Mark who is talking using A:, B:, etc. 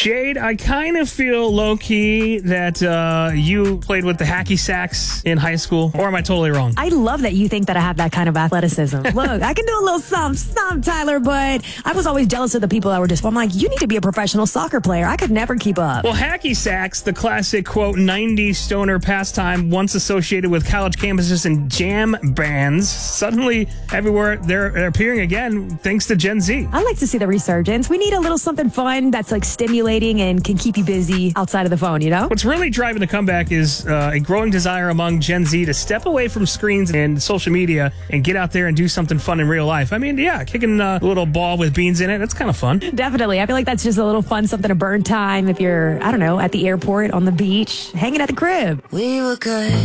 A: Jade, I kind of feel low-key that you played with the hacky sacks in high school. Or am I totally wrong?
B: I love that you think that I have that kind of athleticism. Look, I can do a little some, Tyler, but I was always jealous of the people that were just, I'm like, you need to be a professional soccer player. I could never keep up.
A: Well, hacky sacks, the classic, quote, 90s stoner pastime once associated with college campuses and jam bands, suddenly everywhere they're appearing again thanks to Gen Z.
B: I like to see the resurgence. We need a little something fun that's like stimulating and can keep you busy outside of the phone, you know?
A: What's really driving the comeback is a growing desire among Gen Z to step away from screens and social media and get out there and do something fun in real life. I mean, yeah, kicking a little ball with beans in it, that's kind of fun.
B: Definitely. I feel like that's just a little fun, something to burn time if you're, I don't know, at the airport, on the beach, hanging at the crib.
C: We were good.